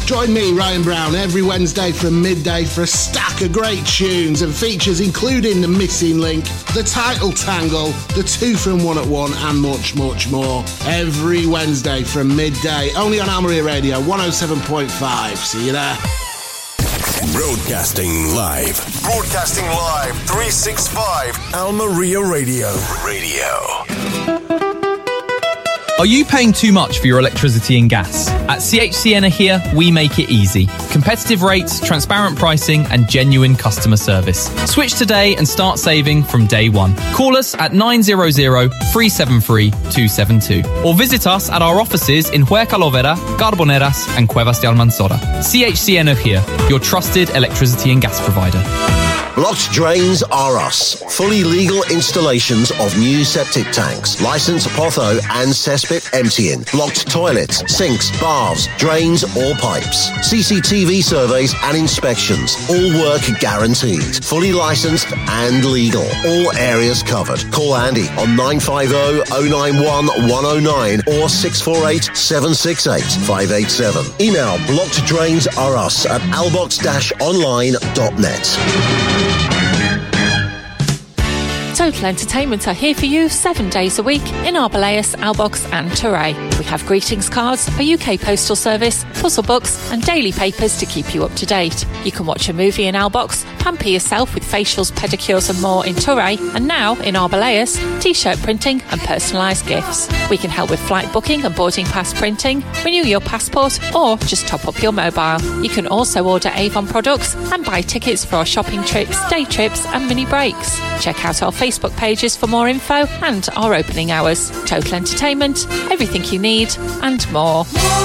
Join me, Ryan Brown, every Wednesday from midday for a stack of great tunes and features including The Missing Link, The Title Tangle, The Two from One at One and much, much more. Every Wednesday from midday, only on Almeria Radio 107.5. See you there. Broadcasting live. 365 Almeria Radio. Are you paying too much for your electricity and gas? At CHC Energia, we make it easy. Competitive rates, transparent pricing, and genuine customer service. Switch today and start saving from day one. Call us at 900-373-272 or visit us at our offices in Huercalovera, Carboneras, and Cuevas de Almanzora. CHC Energia, your trusted electricity and gas provider. Blocked Drains are us. Fully legal installations of new septic tanks, licensed potho and cesspit emptying, blocked toilets, sinks, baths, drains or pipes, CCTV surveys and inspections. All work guaranteed. Fully licensed and legal. All areas covered. Call Andy on 950-091-109 or 648-768-587. Email blockeddrains@albox-online.net. Total Entertainment are here for you 7 days a week in Arboleus, Albox and Torray. We have greetings cards, a UK postal service, puzzle books and daily papers to keep you up to date. You can watch a movie in Albox, pamper yourself with facials, pedicures and more in Torray, and now in Arboleus, t-shirt printing and personalised gifts. We can help with flight booking and boarding pass printing, renew your passport or just top up your mobile. You can also order Avon products and buy tickets for our shopping trips, day trips and mini breaks. Check out our Facebook pages for more info and our opening hours. Total Entertainment, everything you need and more.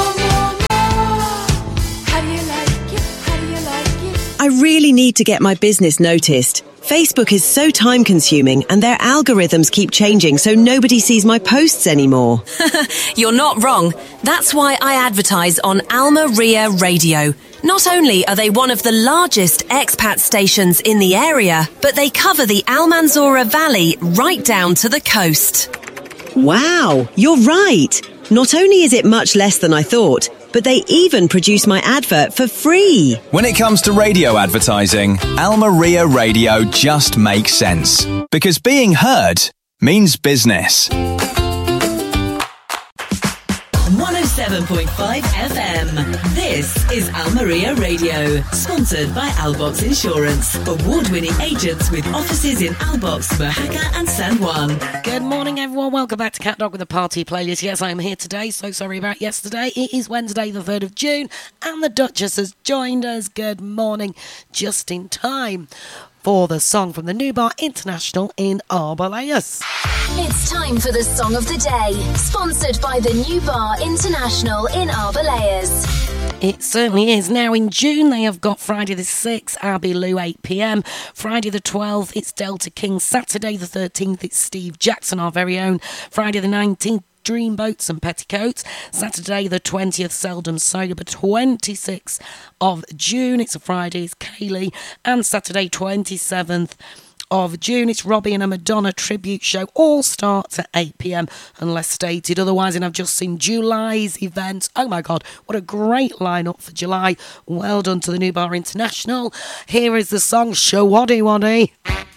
I really need to get my business noticed. Facebook is so time-consuming and their algorithms keep changing so nobody sees my posts anymore. You're not wrong. That's why I advertise on Almeria Radio. Not only are they one of the largest expat stations in the area, but they cover the Almanzora Valley right down to the coast. Wow, you're right. Not only is it much less than I thought, but they even produce my advert for free. When it comes to radio advertising, Almeria Radio just makes sense. Because being heard means business. 107.5 FM. This is Almeria Radio, sponsored by Albox Insurance. Award-winning agents with offices in Albox, Mojaca and San Juan. Good morning, everyone. Welcome back to Cat Dog with the Party Playlist. Yes, I am here today. So sorry about yesterday. It is Wednesday, the 3rd of June, and the Duchess has joined us. Good morning. Just in time for the song from the New Bar International in Arboleus. It's time for the Song of the Day, sponsored by the New Bar International in Arboleus. It certainly is. Now in June they have got Friday the 6th, Abbey Lou 8pm. Friday the 12th it's Delta King. Saturday the 13th it's Steve Jackson, our very own. Friday the 19th Dreamboats and Petticoats. Saturday the 20th, Seldom Sober. 26th of June, it's a Friday, it's Kaylee. And Saturday 27th of June, it's Robbie and a Madonna tribute show. All starts at 8pm unless stated otherwise. And I've just seen July's events. Oh my God, what a great lineup for July. Well done to the New Bar International. Here is the song Shawaddy Waddy.